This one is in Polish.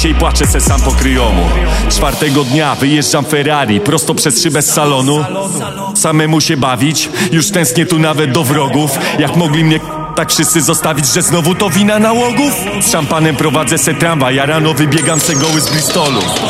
i płaczę se sam po kryjomu. Czwartego dnia wyjeżdżam Ferrari prosto przez szybę z salonu. Samemu się bawić, już tęsknię tu nawet do wrogów. Jak mogli mnie tak wszyscy zostawić, że znowu to wina nałogów? Z szampanem prowadzę se tramwaj, ja rano wybiegam se goły z Bristolu.